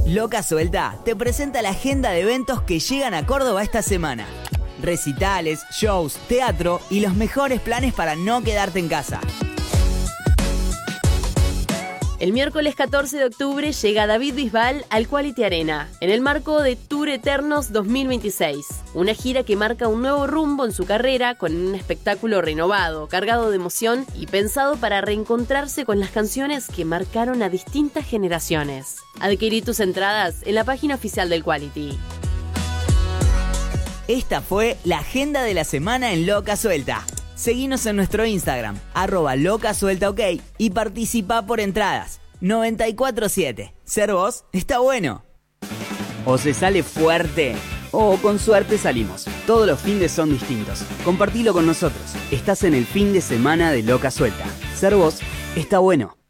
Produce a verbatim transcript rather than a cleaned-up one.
Loca Suelta te presenta la agenda de eventos que llegan a Córdoba esta semana. Recitales, shows, teatro y los mejores planes para no quedarte en casa. El miércoles catorce de octubre llega David Bisbal al Quality Arena, en el marco de Tour Eternos dos mil veintiséis, una gira que marca un nuevo rumbo en su carrera con un espectáculo renovado, cargado de emoción y pensado para reencontrarse con las canciones que marcaron a distintas generaciones. Adquirí tus entradas en la página oficial del Quality. Esta fue la agenda de la semana en Loca Suelta. Seguinos en nuestro Instagram, arroba locasueltaok, y participa por entradas. noventa y cuatro siete. Ser vos está bueno. O se sale fuerte, o con suerte salimos. Todos los findes son distintos. Compartilo con nosotros. Estás en el fin de semana de Loca Suelta. Ser vos está bueno.